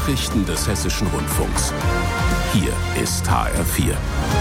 Nachrichten des Hessischen Rundfunks. Hier ist HR4.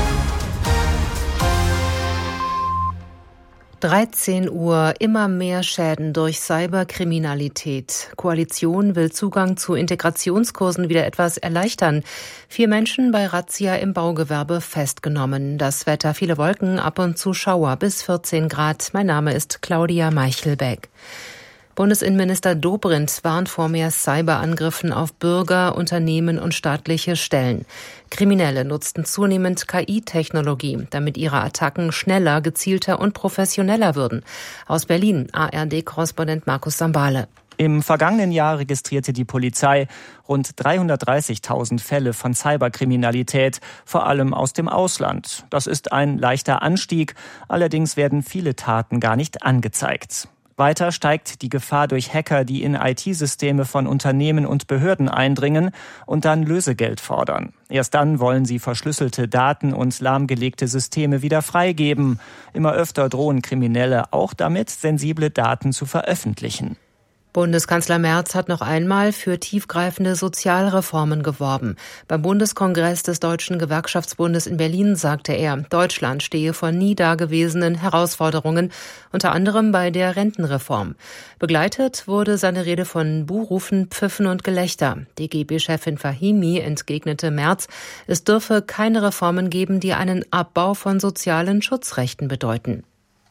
13 Uhr, immer mehr Schäden durch Cyberkriminalität. Koalition will Zugang zu Integrationskursen wieder etwas erleichtern. 4 Menschen bei Razzia im Baugewerbe festgenommen. Das Wetter, viele Wolken, ab und zu Schauer, bis 14 Grad. Mein Name ist Claudia Meichelbeck. Bundesinnenminister Dobrindt warnt vor mehr Cyberangriffen auf Bürger, Unternehmen und staatliche Stellen. Kriminelle nutzten zunehmend KI-Technologie, damit ihre Attacken schneller, gezielter und professioneller würden. Aus Berlin, ARD-Korrespondent Markus Sambale. Im vergangenen Jahr registrierte die Polizei rund 330.000 Fälle von Cyberkriminalität, vor allem aus dem Ausland. Das ist ein leichter Anstieg, allerdings werden viele Taten gar nicht angezeigt. Weiter steigt die Gefahr durch Hacker, die in IT-Systeme von Unternehmen und Behörden eindringen und dann Lösegeld fordern. Erst dann wollen sie verschlüsselte Daten und lahmgelegte Systeme wieder freigeben. Immer öfter drohen Kriminelle auch damit, sensible Daten zu veröffentlichen. Bundeskanzler Merz hat noch einmal für tiefgreifende Sozialreformen geworben. Beim Bundeskongress des Deutschen Gewerkschaftsbundes in Berlin sagte er, Deutschland stehe vor nie dagewesenen Herausforderungen, unter anderem bei der Rentenreform. Begleitet wurde seine Rede von Buhrufen, Pfiffen und Gelächter. DGB-Chefin Fahimi entgegnete Merz, es dürfe keine Reformen geben, die einen Abbau von sozialen Schutzrechten bedeuten.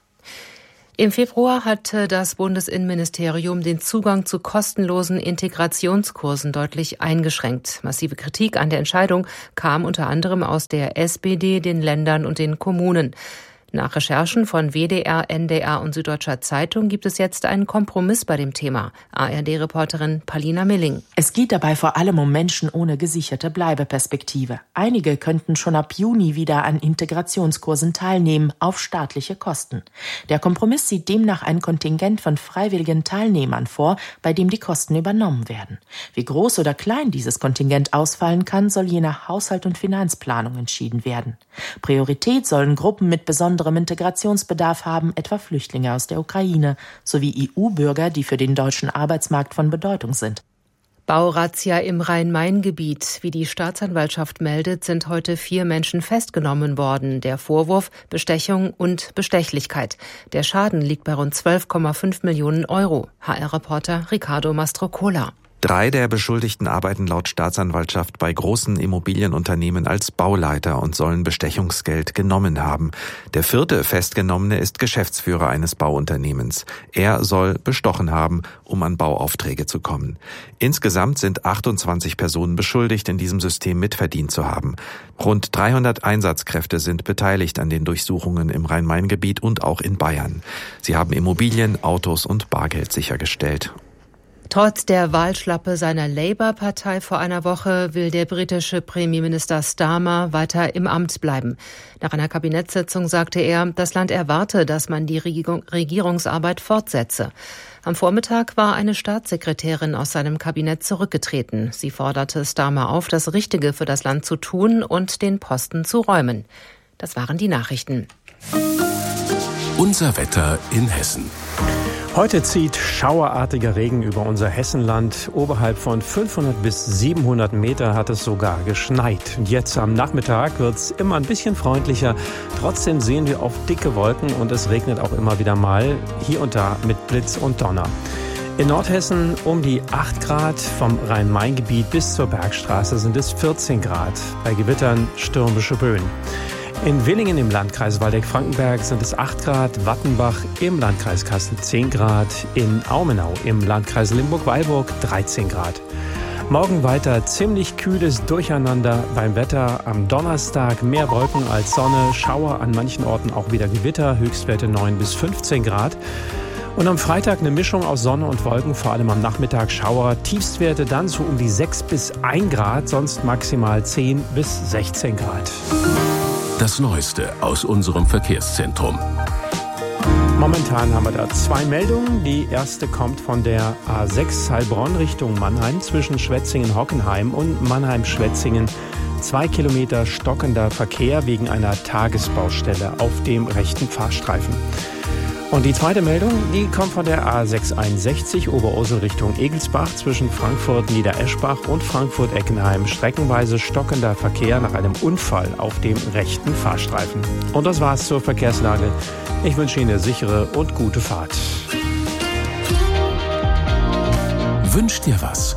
Im Februar hatte das Bundesinnenministerium den Zugang zu kostenlosen Integrationskursen deutlich eingeschränkt. Massive Kritik an der Entscheidung kam unter anderem aus der SPD, den Ländern und den Kommunen. Nach Recherchen von WDR, NDR und Süddeutscher Zeitung gibt es jetzt einen Kompromiss bei dem Thema. ARD-Reporterin Palina Milling. Es geht dabei vor allem um Menschen ohne gesicherte Bleibeperspektive. Einige könnten schon ab Juni wieder an Integrationskursen teilnehmen, auf staatliche Kosten. Der Kompromiss sieht demnach ein Kontingent von freiwilligen Teilnehmern vor, bei dem die Kosten übernommen werden. Wie groß oder klein dieses Kontingent ausfallen kann, soll je nach Haushalt und Finanzplanung entschieden werden. Priorität sollen Gruppen mit besonderem Integrationsbedarf haben, etwa Flüchtlinge aus der Ukraine, sowie EU-Bürger, die für den deutschen Arbeitsmarkt von Bedeutung sind. Baurazzia im Rhein-Main-Gebiet. Wie die Staatsanwaltschaft meldet, sind heute 4 Menschen festgenommen worden. Der Vorwurf Bestechung und Bestechlichkeit. Der Schaden liegt bei rund 12,5 Millionen Euro. HR-Reporter Ricardo Mastrocola. 3 der Beschuldigten arbeiten laut Staatsanwaltschaft bei großen Immobilienunternehmen als Bauleiter und sollen Bestechungsgeld genommen haben. Der 4. Festgenommene ist Geschäftsführer eines Bauunternehmens. Er soll bestochen haben, um an Bauaufträge zu kommen. Insgesamt sind 28 Personen beschuldigt, in diesem System mitverdient zu haben. Rund 300 Einsatzkräfte sind beteiligt an den Durchsuchungen im Rhein-Main-Gebiet und auch in Bayern. Sie haben Immobilien, Autos und Bargeld sichergestellt. Trotz der Wahlschlappe seiner Labour-Partei vor einer Woche will der britische Premierminister Starmer weiter im Amt bleiben. Nach einer Kabinettssitzung sagte er, das Land erwarte, dass man die Regierungsarbeit fortsetze. Am Vormittag war eine Staatssekretärin aus seinem Kabinett zurückgetreten. Sie forderte Starmer auf, das Richtige für das Land zu tun und den Posten zu räumen. Das waren die Nachrichten. Unser Wetter in Hessen. Heute zieht schauerartiger Regen über unser Hessenland. Oberhalb von 500 bis 700 Meter hat es sogar geschneit. Und jetzt am Nachmittag wird es immer ein bisschen freundlicher. Trotzdem sehen wir oft dicke Wolken und es regnet auch immer wieder mal, hier und da mit Blitz und Donner. In Nordhessen um die 8 Grad, vom Rhein-Main-Gebiet bis zur Bergstraße sind es 14 Grad. Bei Gewittern stürmische Böen. In Willingen im Landkreis Waldeck-Frankenberg sind es 8 Grad, Wattenbach im Landkreis Kassel 10 Grad, in Aumenau im Landkreis Limburg-Weilburg 13 Grad. Morgen weiter ziemlich kühles Durcheinander beim Wetter. Am Donnerstag mehr Wolken als Sonne, Schauer, an manchen Orten auch wieder Gewitter, Höchstwerte 9 bis 15 Grad. Und am Freitag eine Mischung aus Sonne und Wolken, vor allem am Nachmittag Schauer, Tiefstwerte dann so um die 6 bis 1 Grad, sonst maximal 10 bis 16 Grad. Das Neueste aus unserem Verkehrszentrum. Momentan haben wir da 2 Meldungen. Die erste kommt von der A6 Heilbronn Richtung Mannheim zwischen Schwetzingen-Hockenheim und Mannheim-Schwetzingen. 2 Kilometer stockender Verkehr wegen einer Tagesbaustelle auf dem rechten Fahrstreifen. Und die zweite Meldung, die kommt von der A661 Oberursel Richtung Egelsbach zwischen Frankfurt-Niedereschbach und Frankfurt-Eckenheim. Streckenweise stockender Verkehr nach einem Unfall auf dem rechten Fahrstreifen. Und das war's zur Verkehrslage. Ich wünsche Ihnen eine sichere und gute Fahrt. Wünsch dir was.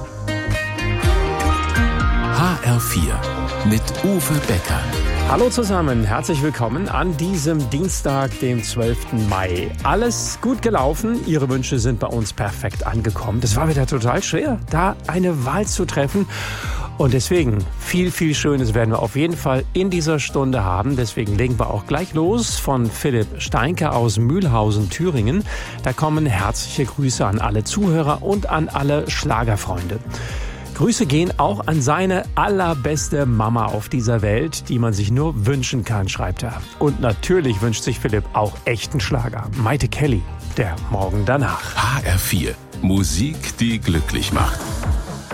HR4 mit Uwe Becker. Hallo zusammen, herzlich willkommen an diesem Dienstag, dem 12. Mai. Alles gut gelaufen, Ihre Wünsche sind bei uns perfekt angekommen. Das war wieder total schwer, da eine Wahl zu treffen. Und deswegen, viel Schönes werden wir auf jeden Fall in dieser Stunde haben. Deswegen legen wir auch gleich los von Philipp Steinke aus Mühlhausen, Thüringen. Da kommen herzliche Grüße an alle Zuhörer und an alle Schlagerfreunde. Grüße gehen auch an seine allerbeste Mama auf dieser Welt, die man sich nur wünschen kann, schreibt er. Und natürlich wünscht sich Philipp auch echten Schlager. Maite Kelly, der Morgen danach. HR4, Musik, die glücklich macht.